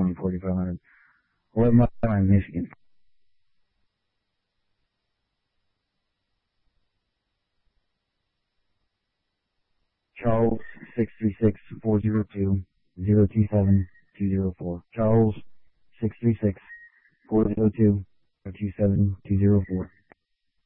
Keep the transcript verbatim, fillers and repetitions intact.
only forty-five hundred. What am I in Michigan? Charles, six three six, four zero two, zero two seven, two zero four. Charles, six three six, four zero two, zero two seven, two zero four.